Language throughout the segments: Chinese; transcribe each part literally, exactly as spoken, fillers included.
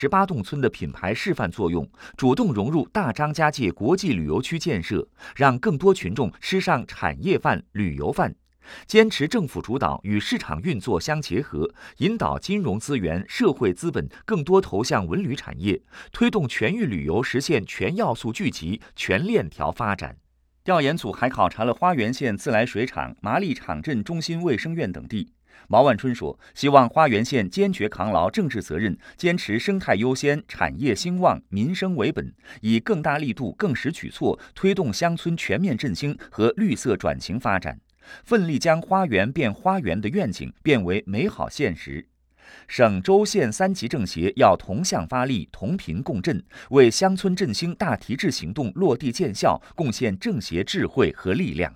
十八洞村的品牌示范作用，主动融入大张家界国际旅游区建设，让更多群众吃上产业饭、旅游饭。坚持政府主导与市场运作相结合，引导金融资源、社会资本更多投向文旅产业，推动全域旅游实现全要素聚集、全链条发展。调研组还考察了花源县自来水厂、麻栗场镇中心卫生院等地。毛万春说，希望花源县坚决扛牢政治责任，坚持生态优先、产业兴旺、民生为本，以更大力度、更实举措推动乡村全面振兴和绿色转型发展，奋力将花园变花园的愿景变为美好现实。省州县三级政协要同向发力、同频共振，为乡村振兴大提质行动落地见效贡献政协智慧和力量。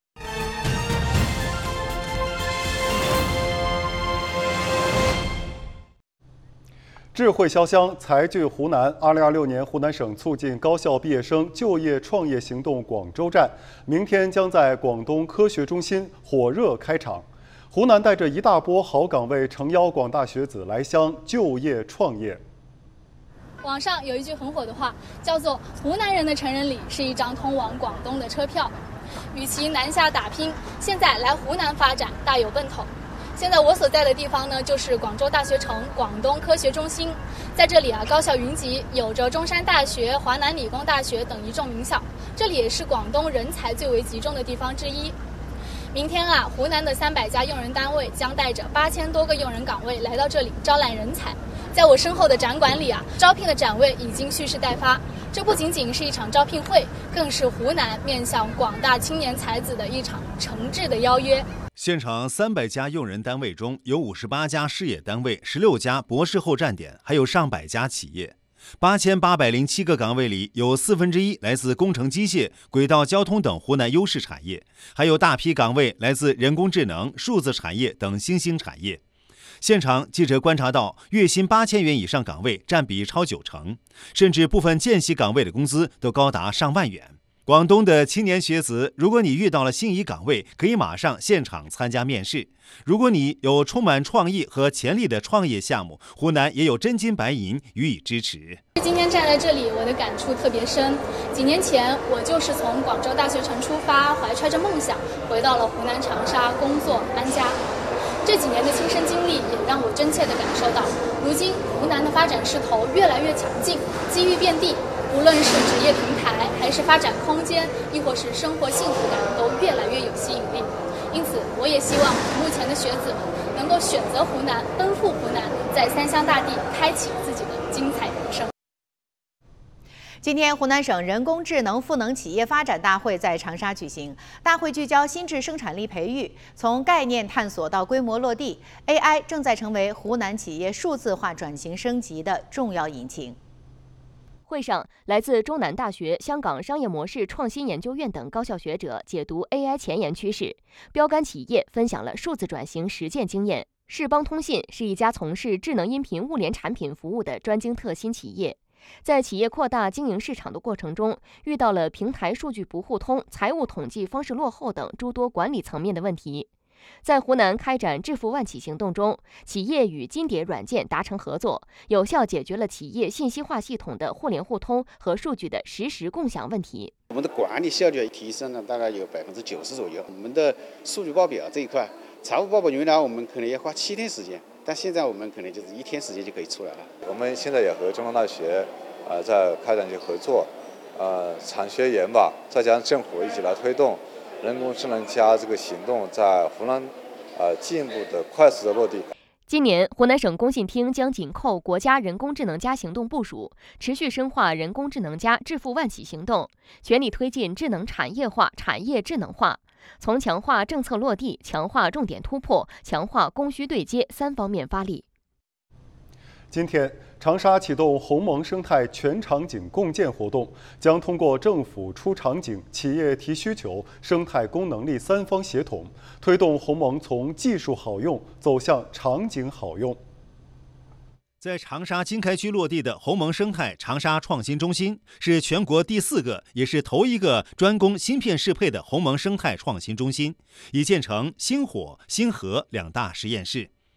智慧潇湘，才聚湖南。二零二六年湖南省促进高校毕业生就业创业行动广州站，明天将在广东科学中心火热开场。湖南带着一大波好岗位，诚邀广大学子来湘就业创业。 网上有一句很火的话，叫做“湖南人的成人礼是一张通往广东的车票”。与其南下打拼，现在来湖南发展大有奔头。现在我所在的地方呢，就是广州大学城广东科学中心。在这里啊，高校云集，有着中山大学、华南理工大学等一众名校。这里也是广东人才最为集中的地方之一。明天啊，湖南的三百家用人单位将带着八千多个用人岗位来到这里招揽人才。在我身后的展馆里啊，招聘的展位已经蓄势待发。这不仅仅是一场招聘会，更是湖南面向广大青年才子的一场诚挚的邀约。 现场三百家用人单位中有五十八家事业单位，十六家博士后站点，还有上百家企业。八千八百零七个岗位里，有四分之一来自工程机械、轨道交通等湖南优势产业，还有大批岗位来自人工智能、数字产业等新兴产业。现场记者观察到，月薪八千元以上岗位占比超九成，甚至部分见习岗位的工资都高达上万元。广东的青年学子，如果你遇到了心仪岗位，可以马上现场参加面试。如果你有充满创意和潜力的创业项目，湖南也有真金白银予以支持。 今天站在这里，我的感触特别深。几年前，我就是从广州大学城出发，怀揣着梦想，回到了湖南长沙工作安家。这几年的亲身经历也让我真切地感受到，如今湖南的发展势头越来越强劲，机遇遍地。无论是职业平台，还是发展空间，亦或是生活幸福感，都越来越有吸引力。因此，我也希望目前的学子们能够选择湖南，奔赴湖南，在三湘大地开启自己的精彩人生。 今天，湖南省人工智能赋能企业发展大会在长沙举行。大会聚焦新质生产力培育，从概念探索到规模落地 ，A I 正在成为湖南企业数字化转型升级的重要引擎。 会上，来自中南大学、香港商业模式创新研究院等高校学者解读 A I 前沿趋势，标杆企业分享了数字转型实践经验。世邦通信是一家从事智能音频物联产品服务的专精特新企业，在企业扩大经营市场的过程中，遇到了平台数据不互通、财务统计方式落后等诸多管理层面的问题。在湖南开展致富万企行动中，企业与金蝶软件达成合作，有效解决了企业信息化系统的互联互通和数据的实时共享问题。 我们的管理效率提升了大概有百分之九十左右。我们的数据报表这一块，财务报表原来我们可能要花七天时间，但现在我们可能就是一天时间就可以出来了。 我们现在也和中南大学呃在开展一些合作，呃产学研吧，再加上政府一起来推动人工智能加这个行动在湖南呃进一步的快速的落地。 今年，湖南省工信厅将紧扣国家人工智能加行动部署，持续深化人工智能加致富万企行动，全力推进智能产业化、产业智能化，从强化政策落地、强化重点突破、强化供需对接三方面发力。 今天，长沙启动鸿蒙生态全场景共建活动，将通过政府出场景、企业提需求、生态功能力三方协同，推动鸿蒙从技术好用走向场景好用。 在长沙经开区落地的鸿蒙生态长沙创新中心，是全国第四个，也是头一个专供芯片适配的鸿蒙生态创新中心，已建成星火、星核两大实验室。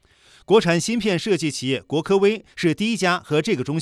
国产芯片设计企业国科微是第一家和这个中心